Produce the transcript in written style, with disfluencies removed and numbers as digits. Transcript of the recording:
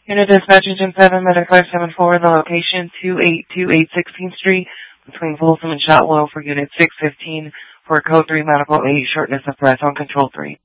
Unit Dispatch Engine 7, Medic 574, the location 2828 16th Street, between Folsom and Shotwell for Unit 615 for Code 3 Medical 8, shortness of breath on Control 3.